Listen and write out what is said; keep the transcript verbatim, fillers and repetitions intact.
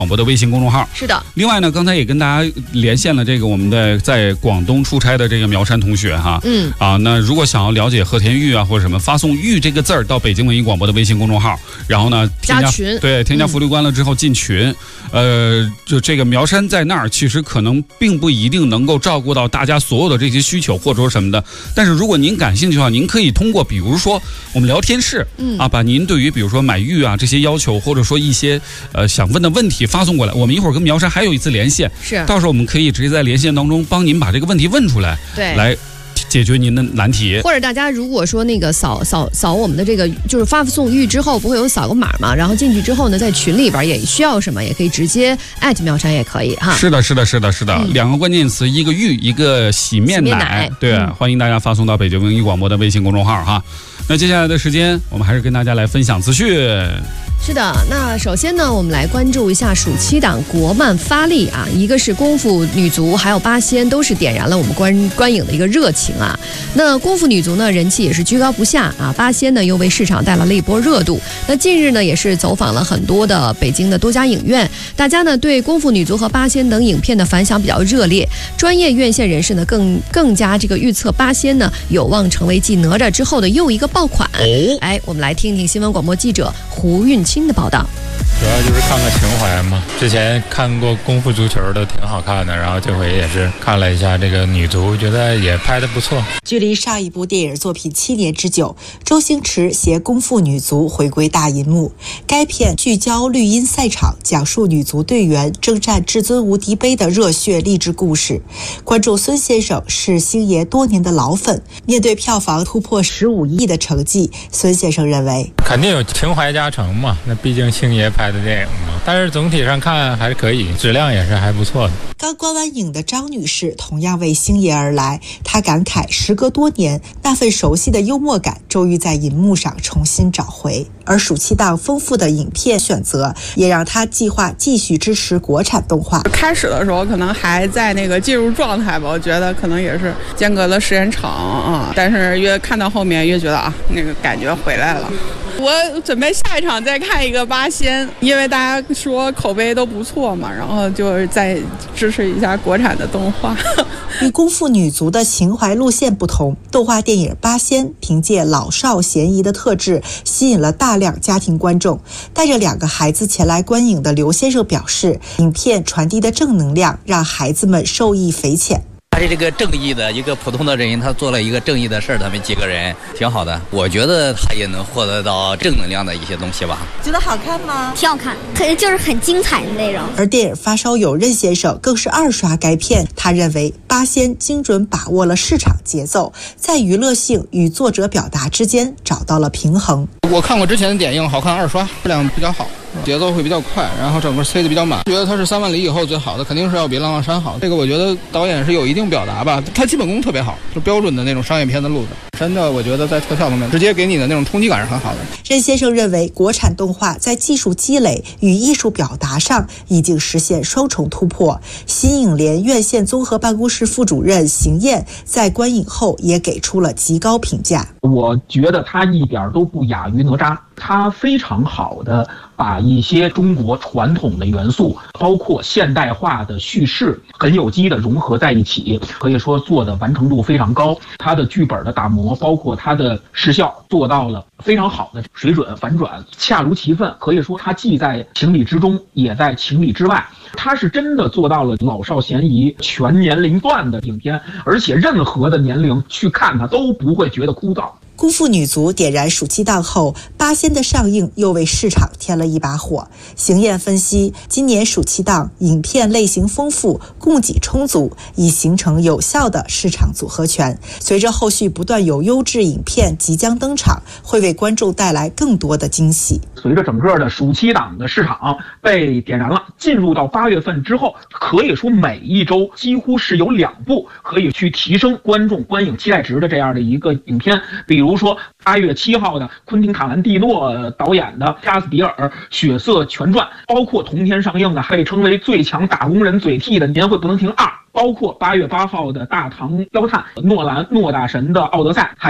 广播的微信公众号。 是的。 另外呢，刚才也跟大家连线了这个我们的在广东出差的这个苗山同学哈。 嗯。 啊，那如果想要了解和田玉啊或者什么，发送玉这个字儿到北京文艺广播的微信公众号，然后呢添加加群， 对，添加福利关了之后进群。嗯、呃，就这个苗山在那儿，其实可能并不一定能够照顾到大家所有的这些需求或者说什么的。但是如果您感兴趣的话，您可以通过比如说我们聊天室，嗯啊，把您对于比如说买玉啊这些要求，或者说一些呃想问的问题发送过来。我们一会儿跟苗山还有一次连线， 是， 到时候我们可以直接在连线当中帮您把这个问题问出来， 对， 来解决您的难题。 或者大家如果说那个扫扫扫我们的这个就是发送玉之后，不会有扫个码嘛？然后进去之后呢，在群里边也需要什么，也可以直接艾特苗山也可以哈。 是的，是的，是的，是的，嗯、两个关键词，一个玉，一个洗面奶。 洗面奶对、 嗯， 欢迎大家发送到北京文艺广播的微信公众号哈。那接下来的时间，我们还是跟大家来分享资讯。 是的，那首先呢，我们来关注一下暑期档国漫发力啊，一个是功夫女足，还有八仙，都是点燃了我们观观影的一个热情啊。那功夫女足呢，人气也是居高不下啊，八仙呢又为市场带来了一波热度。那近日呢，也是走访了很多的北京的多家影院，大家呢对功夫女足和八仙等影片的反响比较热烈，专业院线人士呢更更加这个预测八仙呢有望成为继哪吒之后的又一个爆款。 哦， 哎，我们来听听新闻广播记者胡运清的报道。 主要就是看个情怀嘛，之前看过功夫足球都挺好看的，然后这回也是看了一下这个女足，觉得也拍得不错。 距离上一部电影作品七年之久，周星驰携功夫女足回归大银幕。该片聚焦绿茵赛场，讲述女足队员征战至尊无敌杯的热血励志故事。观众孙先生是星爷多年的老粉，面对票房突破十五亿的成绩，孙先生认为肯定有情怀加成嘛，那毕竟星爷拍的电影嘛，但是总体上看还是可以，质量也是还不错的。 刚观完影的张女士同样为星爷而来，她感慨时隔多年，那份熟悉的幽默感终于在银幕上重新找回。而暑期档丰富的影片选择，也让她计划继续支持国产动画。 开始的时候可能还在那个进入状态吧，我觉得可能也是间隔的时间长啊，但是越看到后面越觉得啊，那个感觉回来了。我准备下一场再看一个八仙，因为大家说口碑都不错嘛，然后就是再支持一下国产的动画。 与功夫女足的情怀路线不同，动画电影《八仙》凭借老少咸宜的特质，吸引了大量家庭观众。带着两个孩子前来观影的刘先生表示，影片传递的正能量让孩子们受益匪浅。 他是这个正义的一个普通的人，他做了一个正义的事儿，他们几个人挺好的。我觉得他也能获得到正能量的一些东西吧。 觉得好看吗？挺好看，可能就是很精彩的内容。 而电影发烧友任先生更是二刷该片，他认为八仙精准把握了市场节奏，在娱乐性与作者表达之间找到了平衡。 我看过之前的点映，好看二刷，质量比较好，节奏会比较快，然后整个塞得比较满。觉得它是三万里以后最好的，肯定是要比浪浪山好。这个我觉得导演是有一定表达吧，他基本功特别好，就标准的那种商业片的路子。真的，我觉得在特效方面，直接给你的那种冲击感是很好的。 任先生认为，国产动画在技术积累与艺术表达上已经实现双重突破。新影联院线综合办公室副主任邢燕在观影后也给出了极高评价。 我觉得他一点都不亚于哪吒，他非常好的把一些中国传统的元素，包括现代化的叙事，很有机的融合在一起，可以说做的完成度非常高。他的剧本的打磨，包括他的视效，做到了非常好的水准，反转恰如其分。可以说他既在情理之中，也在情理之外。他是真的做到了老少咸宜、全年龄段的影片，而且任何的年龄去看它都不会觉得枯燥。 功夫女足点燃暑期档后，八仙的上映又为市场添了一把火。邢燕分析，今年暑期档影片类型丰富，供给充足，已形成有效的市场组合拳。随着后续不断有优质影片即将登场，会为观众带来更多的惊喜。 随着整个的暑期档的市场被点燃了，进入到八月份之后，可以说每一周几乎是有两部可以去提升观众观影期待值的这样的一个影片，比如说八月七号的昆汀塔兰蒂诺导演的《加斯比尔血色全传》，包括同天上映的被称为最强打工人嘴替的《年会不能停二》，包括八月八号的大唐妖探诺兰诺大神的《奥德赛》，还